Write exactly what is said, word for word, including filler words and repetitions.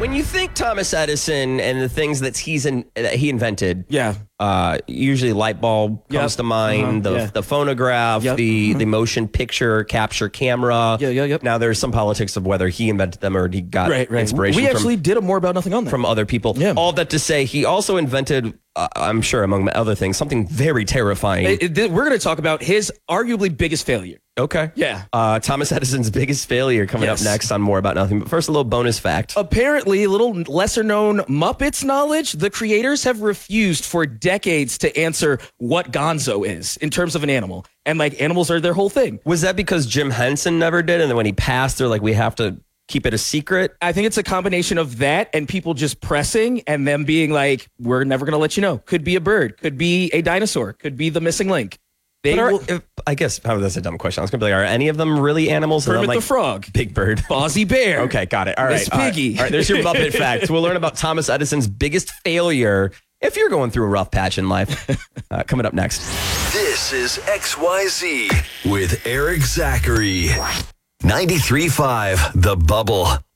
When you think Thomas Edison and the things that he's in, that he invented, Yeah. uh, usually light bulb comes Yep. to mind, Uh-huh. the Yeah. the phonograph, Yep. the Mhm. the motion picture capture camera. Yeah, yeah, yep. Now there's some politics of whether he invented them or he got Right, right. inspiration We from, actually did a more about nothing on that. from other people. Yeah. All that to say, he also invented, uh, I'm sure among other things, something very terrifying. It- it- we're going to talk about his arguably biggest failure. okay. Yeah. Uh, Thomas Edison's biggest failure coming Yes. up next on More About Nothing. But first, a little bonus fact. Apparently, a little lesser known Muppets knowledge, the creators have refused for decades to answer what Gonzo is in terms of an animal. And like animals are their whole thing. Was that because Jim Henson never did? And then when he passed, they're like, we have to keep it a secret? I think it's a combination of that and people just pressing and them being like, we're never going to let you know. Could be a bird, could be a dinosaur, could be the missing link. They But are, will, if, I guess, oh, that's a dumb question. I was going to be like, are any of them really animals? And Kermit I'm like, the Frog, Big Bird. Fozzie Bear. Okay, got it. All right. Miss all right. Piggy. All right, there's your Muppet fact. We'll learn about Thomas Edison's biggest failure if you're going through a rough patch in life. Uh, coming up next. This is X Y Z with Eric Zachary. ninety-three point five The Bubble.